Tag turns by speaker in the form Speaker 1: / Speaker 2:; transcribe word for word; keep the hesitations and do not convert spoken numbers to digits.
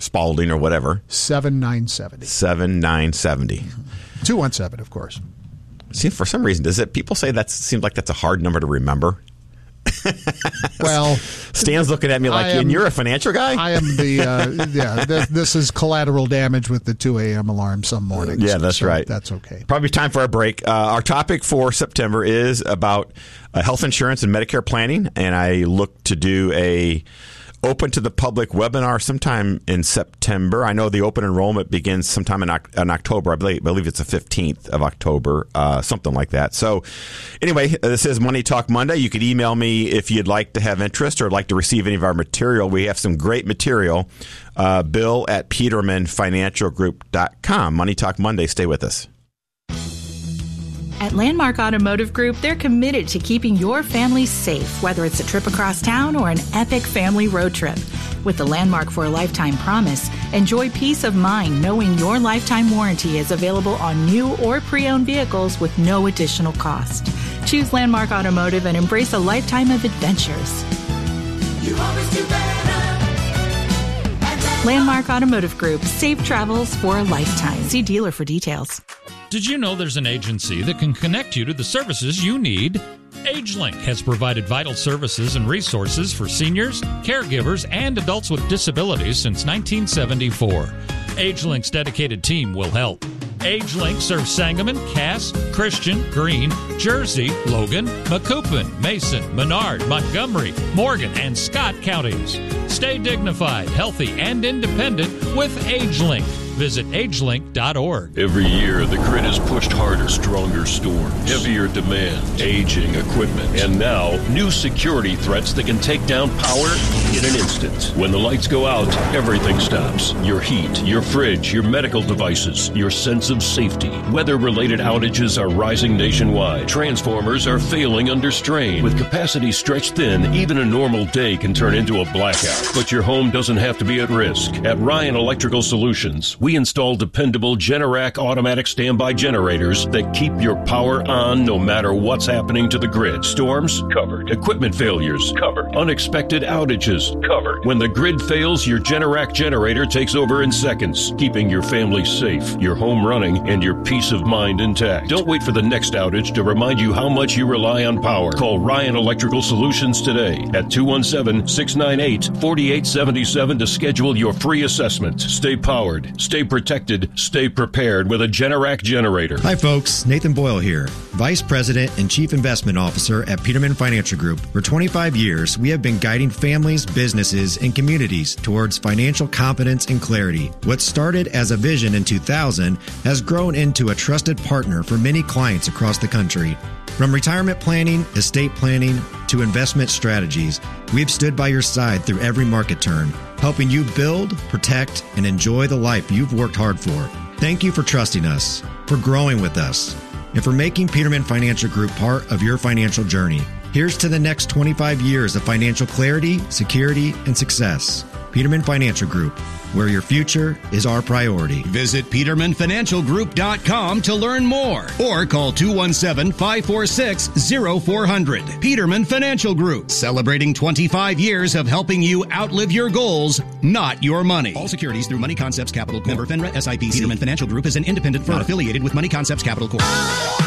Speaker 1: Spalding or whatever.
Speaker 2: seven nine seven zero.
Speaker 1: seven nine seven zero.
Speaker 2: two one seven, of course.
Speaker 1: See, for some reason, does it? People say that seems like that's a hard number to remember.
Speaker 2: Well,
Speaker 1: Stan's looking at me like,
Speaker 2: am,
Speaker 1: and you're a financial guy?
Speaker 2: I am the, uh, yeah, th- this is collateral damage with the two a.m. alarm some mornings.
Speaker 1: Yeah, that's
Speaker 2: so
Speaker 1: right.
Speaker 2: That's okay.
Speaker 1: Probably time for a break. Uh, our topic for September is about uh, health insurance and Medicare planning, and I look to do a open to the public webinar sometime in September. I know the open enrollment begins sometime in, in October. I believe, believe it's the fifteenth of October, uh, something like that. So anyway, this is Money Talk Monday. You could email me if you'd like to have interest or like to receive any of our material. We have some great material. Uh, Bill at Peterman Financial Group dot com. Money Talk Monday. Stay with us.
Speaker 3: At Landmark Automotive Group, they're committed to keeping your family safe, whether it's a trip across town or an epic family road trip. With the Landmark for a Lifetime promise, enjoy peace of mind knowing your lifetime warranty is available on new or pre-owned vehicles with no additional cost. Choose Landmark Automotive and embrace a lifetime of adventures.
Speaker 4: You always do better.
Speaker 3: Landmark Automotive Group, safe travels for a lifetime. See dealer for details.
Speaker 5: Did you know there's an agency that can connect you to the services you need? AgeLink has provided vital services and resources for seniors, caregivers, and adults with disabilities since nineteen seventy-four. AgeLink's dedicated team will help. AgeLink serves Sangamon, Cass, Christian, Greene, Jersey, Logan, Macoupin, Mason, Menard, Montgomery, Morgan, and Scott counties. Stay dignified, healthy, and independent with AgeLink. Visit age link dot org.
Speaker 6: Every year, the grid is pushed harder, stronger storms, heavier demand, aging equipment, and now, new security threats that can take down power in an instant. When the lights go out, everything stops. Your heat, your fridge, your medical devices, your sense of safety. Weather-related outages are rising nationwide. Transformers are failing under strain. With capacity stretched thin, even a normal day can turn into a blackout. But your home doesn't have to be at risk. At Ryan Electrical Solutions, we install dependable Generac automatic standby generators that keep your power on no matter what's happening to the grid. Storms? Covered. Equipment failures? Covered. Unexpected outages? Covered. When the grid fails, your Generac generator takes over in seconds, keeping your family safe, your home running, and your peace of mind intact. Don't wait for the next outage to remind you how much you rely on power. Call Ryan Electrical Solutions today at two one seven, six nine eight, four eight seven seven to schedule your free assessment. Stay powered. Stay protected, stay prepared with a Generac generator.
Speaker 7: Hi folks, Nathan Boyle here, Vice President and Chief Investment Officer at Peterman Financial Group. For twenty-five years, we have been guiding families, businesses, and communities towards financial competence and clarity. What started as a vision in two thousand has grown into a trusted partner for many clients across the country. From retirement planning, estate planning, to investment strategies, we've stood by your side through every market turn, helping you build, protect, and enjoy the life you've worked hard for. Thank you for trusting us, for growing with us, and for making Peterman Financial Group part of your financial journey. Here's to the next twenty-five years of financial clarity, security, and success. Peterman Financial Group, where your future is our priority.
Speaker 8: Visit Peterman Financial Group dot com to learn more or call two one seven, five four six, zero four zero zero. Peterman Financial Group, celebrating twenty-five years of helping you outlive your goals, not your money. All securities through Money Concepts Capital Corp. Member FINRA S I P C. Peterman Financial Group is an independent firm not affiliated with Money Concepts Capital Corp.